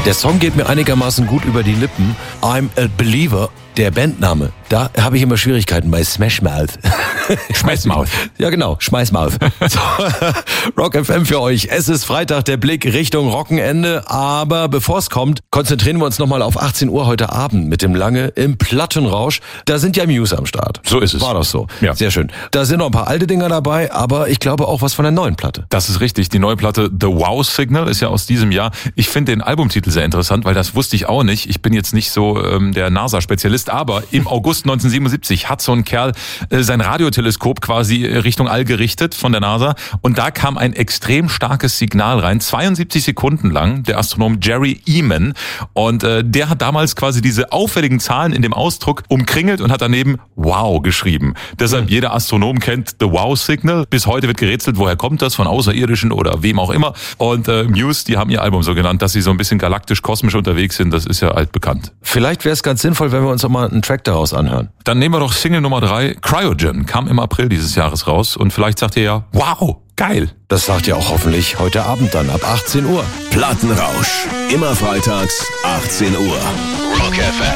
Der Song geht mir einigermaßen gut über die Lippen. I'm a Believer. Der Bandname, da habe ich immer Schwierigkeiten bei Smash Mouth. Schmeißmouth. Ja genau, Schmeißmouth. So, Rock FM für euch. Es ist Freitag, der Blick Richtung Rockenende. Aber bevor es kommt, konzentrieren wir uns nochmal auf 18 Uhr heute Abend mit dem Lange im Plattenrausch. Da sind ja Muse am Start. So ist es. War doch so. Ja. Sehr schön. Da sind noch ein paar alte Dinger dabei, aber ich glaube auch was von der neuen Platte. Das ist richtig. Die neue Platte The Wow Signal ist ja aus diesem Jahr. Ich finde den Albumtitel sehr interessant, weil das wusste ich auch nicht. Ich bin jetzt nicht so der NASA-Spezialist, aber im August 1977 hat so ein Kerl sein Radioteleskop quasi Richtung All gerichtet von der NASA und da kam ein extrem starkes Signal rein, 72 Sekunden lang, der Astronom Jerry Eman, und der hat damals quasi diese auffälligen Zahlen in dem Ausdruck umkringelt und hat daneben Wow geschrieben. Deshalb jeder Astronom kennt The Wow Signal. Bis heute wird gerätselt, woher kommt das, von Außerirdischen oder wem auch immer. Und Muse, die haben ihr Album so genannt, dass sie so ein bisschen galaktisch-kosmisch unterwegs sind. Das ist ja altbekannt. Vielleicht wäre es ganz sinnvoll, wenn wir uns auch mal einen Track daraus anhören. Dann nehmen wir doch Single Nummer 3, Cryogen, kam im April dieses Jahres raus und vielleicht sagt ihr ja, wow, geil. Das sagt ihr auch hoffentlich heute Abend dann ab 18 Uhr. Plattenrausch. Immer freitags, 18 Uhr. Rock FM.